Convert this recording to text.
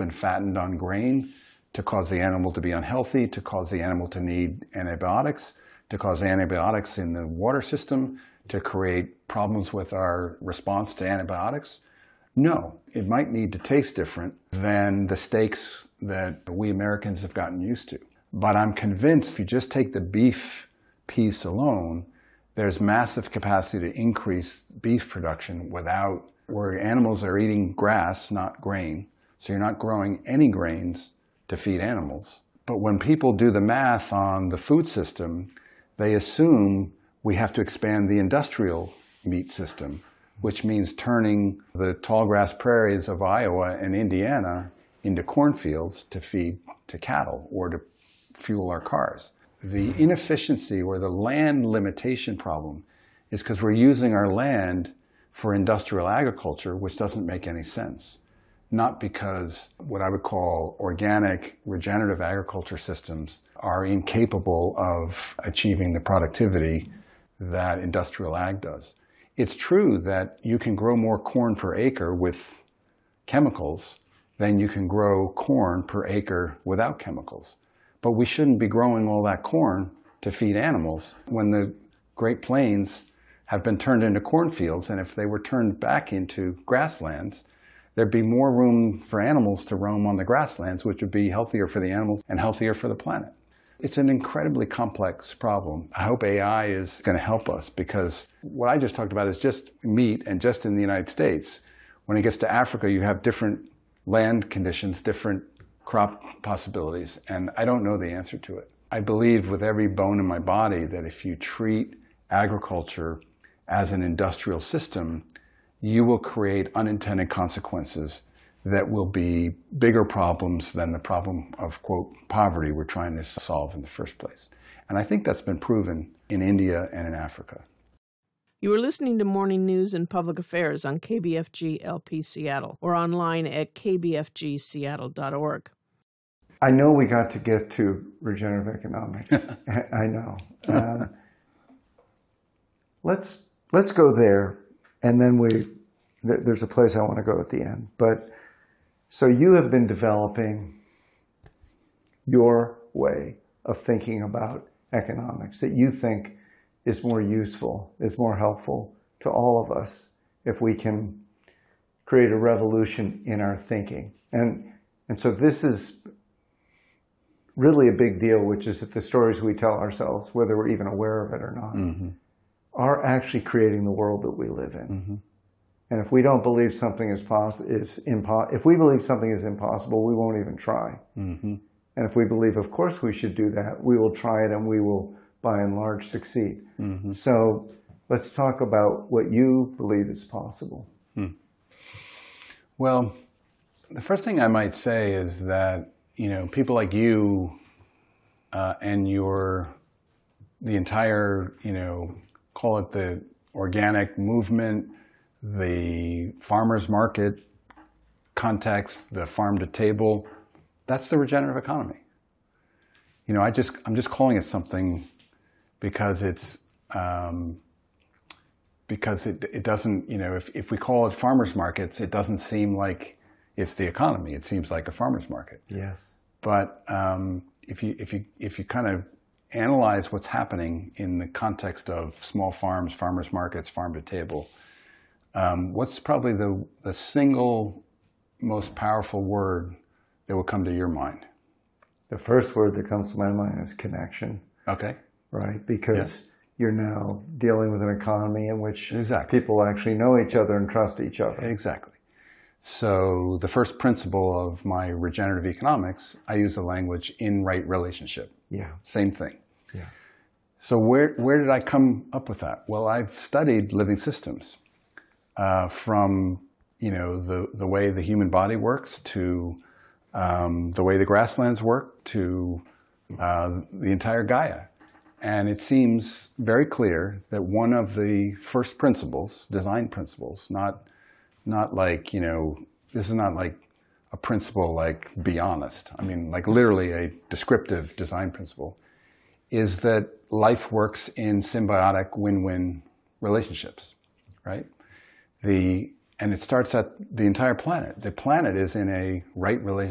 been fattened on grain to cause the animal to be unhealthy, to cause the animal to need antibiotics, to cause antibiotics in the water system, to create problems with our response to antibiotics? No, it might need to taste different than the steaks that we Americans have gotten used to. But I'm convinced if you just take the beef piece alone, there's massive capacity to increase beef production where animals are eating grass, not grain. So you're not growing any grains to feed animals. But when people do the math on the food system, they assume we have to expand the industrial meat system, which means turning the tall grass prairies of Iowa and Indiana into cornfields to feed to cattle or to fuel our cars. The inefficiency or the land limitation problem is because we're using our land for industrial agriculture, which doesn't make any sense. Not because what I would call organic regenerative agriculture systems are incapable of achieving the productivity that industrial ag does. It's true that you can grow more corn per acre with chemicals than you can grow corn per acre without chemicals. But we shouldn't be growing all that corn to feed animals when the Great Plains have been turned into cornfields, and if they were turned back into grasslands, there'd be more room for animals to roam on the grasslands, which would be healthier for the animals and healthier for the planet. It's an incredibly complex problem. I hope AI is going to help us, because what I just talked about is just meat and just in the United States. When it gets to Africa, you have different land conditions, different crop possibilities, and I don't know the answer to it. I believe with every bone in my body that if you treat agriculture as an industrial system, you will create unintended consequences that will be bigger problems than the problem of, quote, poverty we're trying to solve in the first place. And I think that's been proven in India and in Africa. You are listening to Morning News and Public Affairs on KBFG LP Seattle or online at kbfgseattle.org. I know we got to get to regenerative economics. I know. Let's go there, and then there's a place I want to go at the end. But so you have been developing your way of thinking about economics that you think is more useful, is more helpful to all of us if we can create a revolution in our thinking. And so this is really a big deal, which is that the stories we tell ourselves, whether we're even aware of it or not, are actually creating the world that we live in. And if we don't believe something if we believe something is impossible, we won't even try. And if we believe, of course, we should do that, we will try it, and we will, by and large, succeed. So let's talk about what you believe is possible. Well, the first thing I might say is that, people like you and the entire, call it the organic movement, the farmers market context, the farm to table, that's the regenerative economy. I'm just calling it something because it doesn't, if we call it farmers markets, it doesn't seem like it's the economy. It seems like a farmers market. Yes. But if you kind of analyze what's happening in the context of small farms, farmers markets, farm to table, what's probably the single most powerful word that will come to your mind? The first word that comes to my mind is connection. Okay. Right? Because you're now dealing with an economy in which Exactly. people actually know each other and trust each other. Exactly. So the first principle of my regenerative economics, I use the language in right relationship. Yeah. Same thing. Yeah. So where did I come up with that? Well, I've studied living systems from the way the human body works to the way the grasslands work to the entire Gaia. And it seems very clear that one of the first principles, design principles, not like, this is not like a principle like be honest. I mean, like literally a descriptive design principle, is that life works in symbiotic win-win relationships, right? And it starts at the entire planet. The planet is in a right relationship